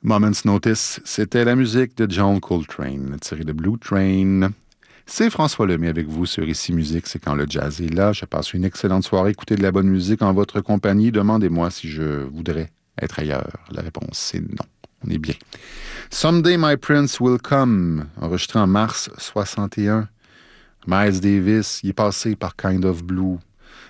Moment's Notice, c'était la musique de John Coltrane, tirée de Blue Train. C'est François Lemay avec vous sur Ici Musique, c'est quand le jazz est là. Je passe une excellente soirée, écoutez de la bonne musique en votre compagnie. Demandez-moi si je voudrais être ailleurs. La réponse, c'est non. On est bien. Someday My Prince Will Come, enregistré en mars 61. Miles Davis, il est passé par Kind of Blue.